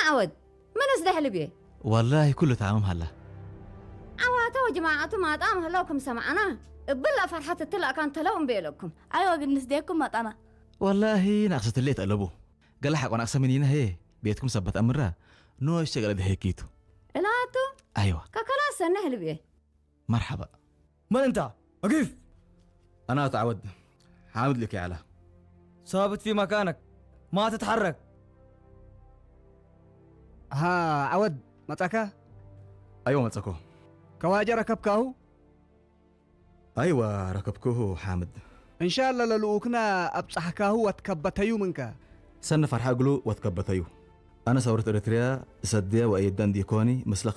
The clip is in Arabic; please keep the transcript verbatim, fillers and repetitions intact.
عود من أصدح لبيه والله كله تمام هلا عواته وجماعة ما طعم هلاكم سمعنا بلا فرحة التلا كانت لهم بيلكم أيوة بالنسبة ما أنا والله ناقصة اللي تقلبوا قال حق وناقصة منين هي بيتكم سبت أمرها نو اشتغل ده هيكيتو إلاتو أيوة ككلاس سنه لبيه مرحبا من أنت؟ أقف. أنا تعود حامد لك يا علا ثابت في مكانك ما تتحرك. ها عود متاكا أيوة متسكو كواجه ركبكاهو أيوة ركبكوه حامد ان شاء الله للوكنا ابصحكاهو وتكبتيو منك سن فرحة قلو وتكبتيو أنا صورت إريتريا سدية وأيدان ديكوني مثل